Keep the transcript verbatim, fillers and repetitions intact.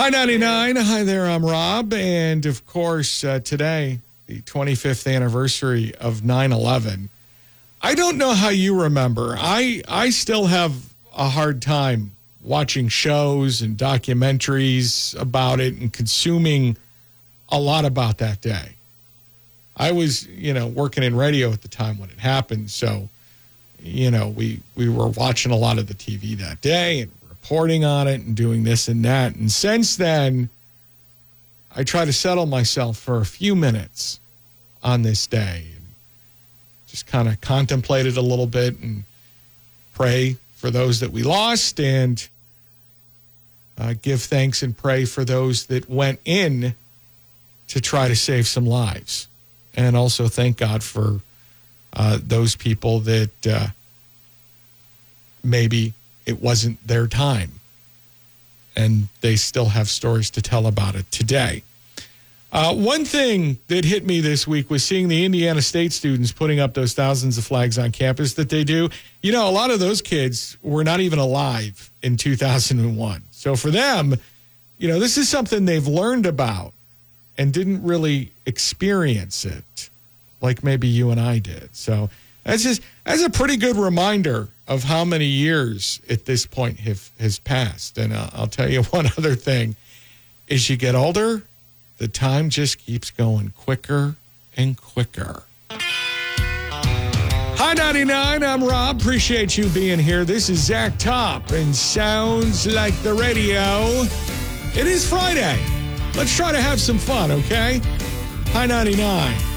Hi, ninety-nine. Hi there, I'm Rob. And, of course, uh, today, the twenty-fifth anniversary of nine eleven. I don't know how you remember. I, I still have a hard time watching shows and documentaries about it and consuming a lot about that day. I was, you know, working in radio at the time when it happened. So, you know, we, we were watching a lot of the T V that day and reporting on it and doing this and that. And since then, I try to settle myself for a few minutes on this day and just kind of contemplate it a little bit and pray for those that we lost and uh, give thanks and pray for those that went in to try to save some lives. And also thank God for uh, those people that uh, maybe it wasn't their time and they still have stories to tell about it today. Uh, one thing that hit me this week was seeing the Indiana State students putting up those thousands of flags on campus that they do. You know, a lot of those kids were not even alive in two thousand one. So for them, you know, this is something they've learned about and didn't really experience it like maybe you and I did. So that's just, that's a pretty good reminder of how many years at this point have has passed. And uh, I'll tell you one other thing. As you get older, the time just keeps going quicker and quicker. Hi, ninety-nine. I'm Rob. Appreciate you being here. This is Zach Top and Sounds Like the Radio. It is Friday. Let's try to have some fun, okay? Hi, ninety-nine.